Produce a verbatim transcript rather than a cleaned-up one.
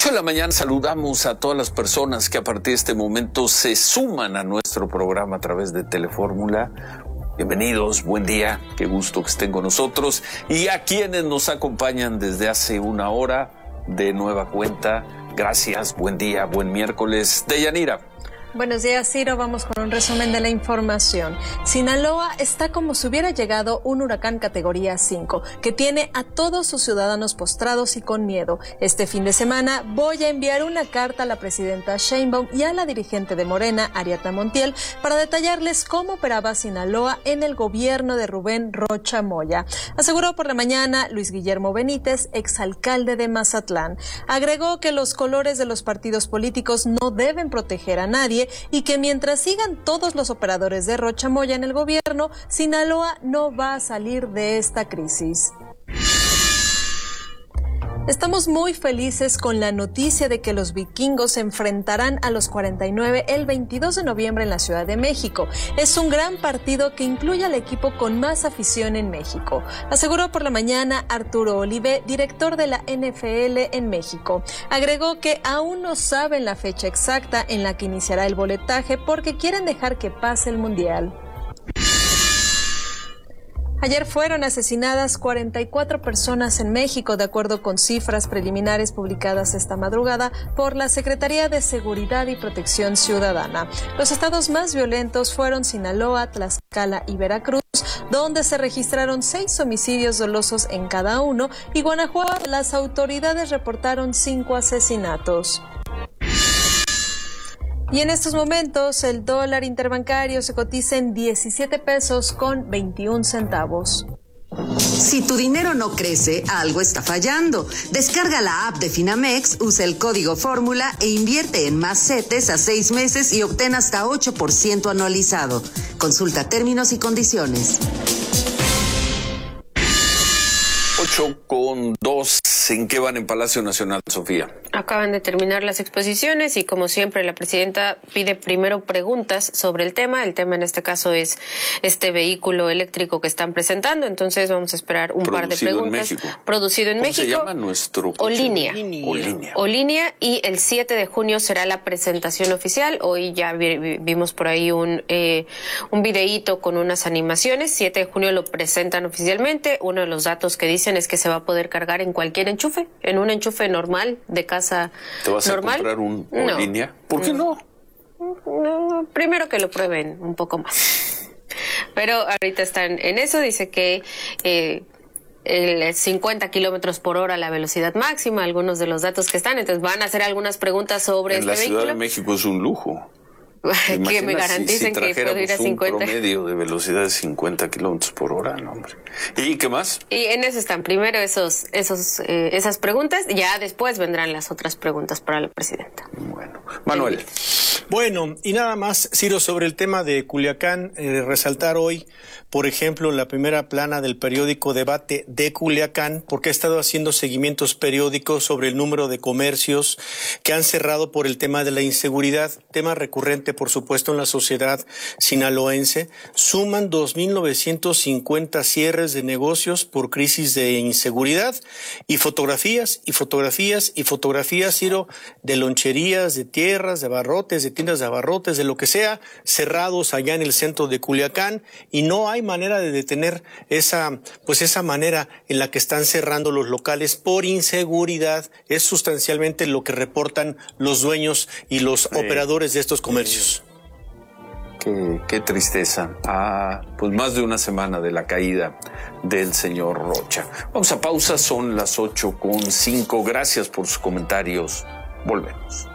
ocho de la mañana saludamos a todas las personas que a partir de este momento se suman a nuestro programa a través de Telefórmula. Bienvenidos, buen día, qué gusto que estén con nosotros. Y a quienes nos acompañan desde hace una hora de nueva cuenta, gracias, buen día, buen miércoles. Deyanira. Buenos días, Ciro. Vamos con un resumen de la información. Sinaloa está como si hubiera llegado un huracán categoría cinco, que tiene a todos sus ciudadanos postrados y con miedo. Este fin de semana voy a enviar una carta a la presidenta Sheinbaum y a la dirigente de Morena, Ariadna Montiel, para detallarles cómo operaba Sinaloa en el gobierno de Rubén Rocha Moya. Aseguró por la mañana Luis Guillermo Benítez, exalcalde de Mazatlán. Agregó que los colores de los partidos políticos no deben proteger a nadie y que mientras sigan todos los operadores de Rocha Moya en el gobierno, Sinaloa no va a salir de esta crisis. Estamos muy felices con la noticia de que los vikingos se enfrentarán a los cuarenta y nueve el veintidós de noviembre en la Ciudad de México. Es un gran partido que incluye al equipo con más afición en México, aseguró por la mañana Arturo Olive, director de la N F L en México. Agregó que aún no saben la fecha exacta en la que iniciará el boletaje porque quieren dejar que pase el Mundial. Ayer fueron asesinadas cuarenta y cuatro personas en México, de acuerdo con cifras preliminares publicadas esta madrugada por la Secretaría de Seguridad y Protección Ciudadana. Los estados más violentos fueron Sinaloa, Tlaxcala y Veracruz, donde se registraron seis homicidios dolosos en cada uno, y Guanajuato, las autoridades reportaron cinco asesinatos. Y en estos momentos el dólar interbancario se cotiza en diecisiete pesos con veintiún centavos. Si tu dinero no crece, algo está fallando. Descarga la app de Finamex, usa el código fórmula e invierte en más CETES a seis meses y obtén hasta ocho por ciento anualizado. Consulta términos y condiciones. ocho con dos. ¿En qué van en Palacio Nacional, Sofía? Acaban de terminar las exposiciones y, como siempre, la presidenta pide primero preguntas sobre el tema. El tema en este caso es este vehículo eléctrico que están presentando. Entonces vamos a esperar un par de preguntas. En México. Producido en ¿Cómo México. se llama nuestro coche? Olinia. Olinia. Olinia. Y el siete de junio será la presentación oficial. Hoy ya vi, vimos por ahí un eh, un videíto con unas animaciones. siete de junio lo presentan oficialmente. Uno de los datos que dicen es que se va a poder cargar en cualquier enchufe, en un enchufe normal de casa. ¿Te vas normal? a comprar un no. Olinia? ¿Por qué no? no? Primero que lo prueben un poco más. Pero ahorita están en eso. Dice que eh, el cincuenta kilómetros por hora la velocidad máxima, algunos de los datos que están. Entonces van a hacer algunas preguntas sobre en este vehículo. En la Ciudad de México es un lujo. Que me garanticen si, si que puedo ir a cincuenta. Un promedio de velocidad de cincuenta kilómetros por hora, no, hombre. ¿Y qué más? Y en eso están primero esos, esos, eh, esas preguntas. Ya después vendrán las otras preguntas para la presidenta. Bueno, Manuel. Bueno, y nada más, Ciro, sobre el tema de Culiacán, eh, resaltar hoy, por ejemplo, en la primera plana del periódico Debate de Culiacán, porque ha estado haciendo seguimientos periódicos sobre el número de comercios que han cerrado por el tema de la inseguridad, tema recurrente, por supuesto, en la sociedad sinaloense. Suman dos mil novecientos cincuenta cierres de negocios por crisis de inseguridad y fotografías y fotografías y fotografías, Ciro, de loncherías, de tierras, de abarrotes, de tiendas de abarrotes, de lo que sea, cerrados allá en el centro de Culiacán, y no hay manera de detener esa, pues esa manera en la que están cerrando los locales por inseguridad. Es sustancialmente lo que reportan los dueños y los sí. operadores de estos comercios. Qué, qué tristeza. Ah, pues más de una semana de la caída del señor Rocha. Vamos a pausa, son las ocho con cinco. Gracias por sus comentarios. Volvemos.